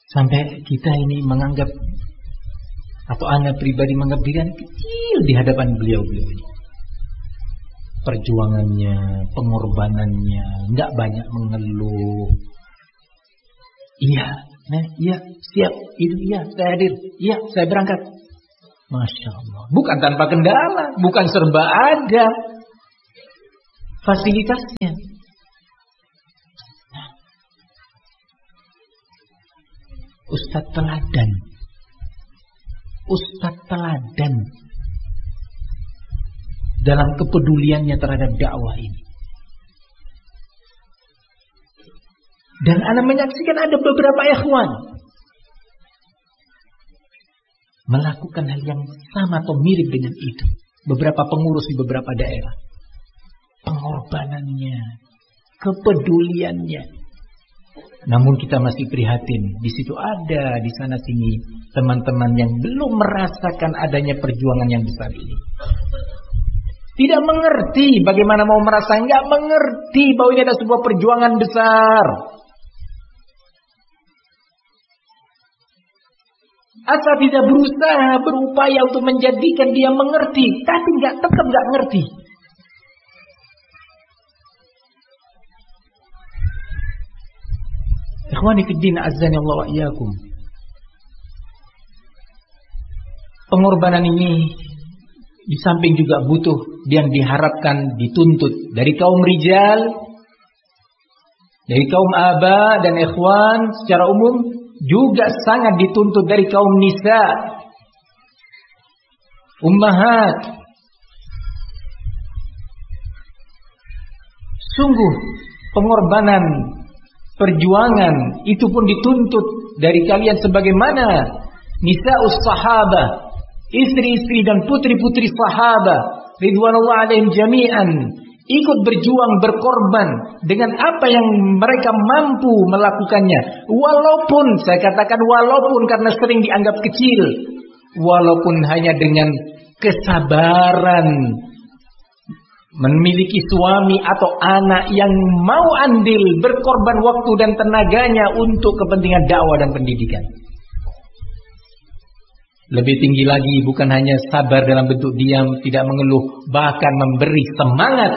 Sampai kita ini menganggap, atau Anda pribadi menganggap diri Anda kecil di hadapan beliau-beliau ini. Perjuangannya, pengorbanannya, nggak banyak mengeluh. Iya, iya, siap, itu iya, saya hadir, iya, saya berangkat. Masya Allah, bukan tanpa kendala, bukan serba ada fasilitasnya. Ustadz teladan, Ustadz teladan dalam kepeduliannya terhadap dakwah ini. Dan Anda menyaksikan ada beberapa ikhwan melakukan hal yang sama atau mirip dengan itu. Beberapa pengurus di beberapa daerah, pengorbanannya, kepeduliannya. Namun kita masih prihatin. Di situ ada, di sana sini teman-teman yang belum merasakan adanya perjuangan yang besar ini. Tidak mengerti bagaimana mau merasa, nggak mengerti bahwa ini ada sebuah perjuangan besar. Asal tidak berusaha, berupaya untuk menjadikan dia mengerti, tapi tetap nggak ngerti. Ikhwani fiddin azzani Allah wa iyyakum. Pengorbanan ini di samping juga butuh yang diharapkan dituntut dari kaum rijal, dari kaum aba dan ikhwan secara umum, juga sangat dituntut dari kaum nisa, ummahat. Sungguh pengorbanan, perjuangan itu pun dituntut dari kalian sebagaimana nisa'us sahabah, istri-istri dan putri-putri sahabah ridwanullah alaihim jami'an, ikut berjuang, berkorban dengan apa yang mereka mampu melakukannya. Walaupun, saya katakan walaupun karena sering dianggap kecil, walaupun hanya dengan kesabaran memiliki suami atau anak yang mau andil berkorban waktu dan tenaganya untuk kepentingan dakwah dan pendidikan. Lebih tinggi lagi, bukan hanya sabar dalam bentuk diam, tidak mengeluh, bahkan memberi semangat.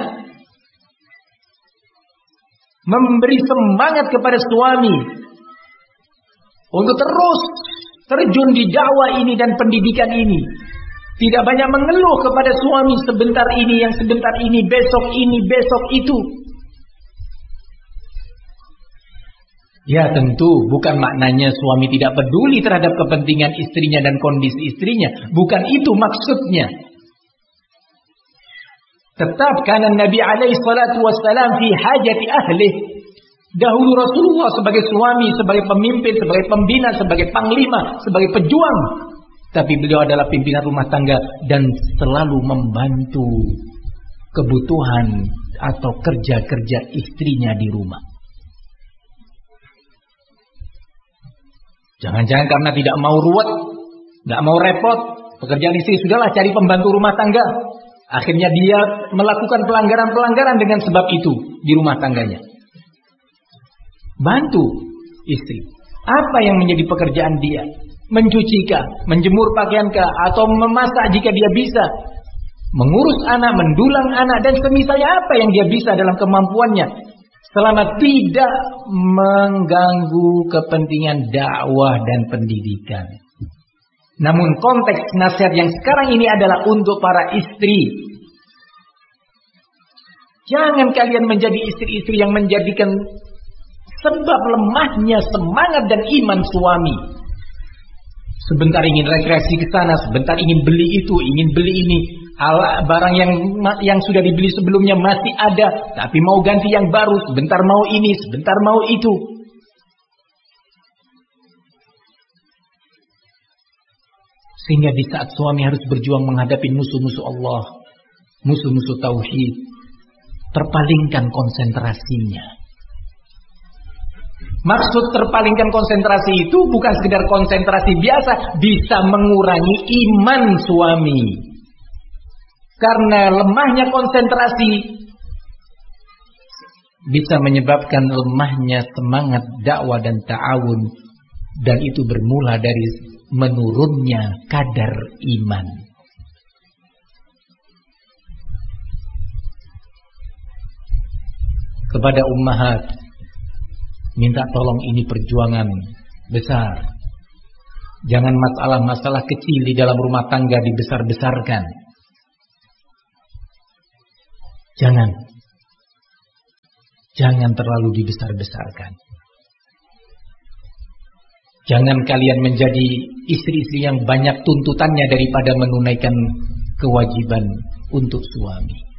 Memberi semangat kepada suami untuk terus terjun di dakwah ini dan pendidikan ini. Tidak banyak mengeluh kepada suami, sebentar ini, yang sebentar ini, besok itu. Ya tentu bukan maknanya suami tidak peduli terhadap kepentingan istrinya dan kondisi istrinya. Bukan itu maksudnya. Tetap karena Nabi alaihi salatu wassalam fi hajati ahlih. Dahulu Rasulullah sebagai suami, sebagai pemimpin, sebagai pembina, sebagai panglima, sebagai pejuang. Tapi beliau adalah pimpinan rumah tangga dan selalu membantu kebutuhan atau kerja-kerja istrinya di rumah. Jangan-jangan karena tidak mau ruwet, tidak mau repot, pekerjaan istri sudahlah cari pembantu rumah tangga. Akhirnya dia melakukan pelanggaran-pelanggaran dengan sebab itu di rumah tangganya. Bantu istri. Apa yang menjadi pekerjaan dia? Mencuci kah, menjemur pakaian kah, atau memasak jika dia bisa, mengurus anak, mendulang anak, dan semisalnya apa yang dia bisa dalam kemampuannya, selama tidak mengganggu kepentingan dakwah dan pendidikan. Namun konteks nasihat yang sekarang ini adalah untuk para istri. Jangan kalian menjadi istri-istri yang menjadikan sebab lemahnya semangat dan iman suami. Sebentar ingin rekreasi ke sana, sebentar ingin beli itu, ingin beli ini. Barang yang sudah dibeli sebelumnya masih ada, tapi mau ganti yang baru, sebentar mau ini, sebentar mau itu. Sehingga di saat suami harus berjuang menghadapi musuh-musuh Allah, musuh-musuh tauhid, terpalingkan konsentrasinya. Maksud terpalingkan konsentrasi itu bukan sekedar konsentrasi biasa, bisa mengurangi iman suami. Karena lemahnya konsentrasi bisa menyebabkan lemahnya semangat dakwah dan ta'awun Dan itu bermula dari menurunnya kadar iman. Kepada ummahat, minta tolong, ini perjuangan besar. Jangan masalah-masalah kecil di dalam rumah tangga dibesar-besarkan. Jangan terlalu dibesar-besarkan. Jangan kalian menjadi istri-istri yang banyak tuntutannya daripada menunaikan kewajiban untuk suami.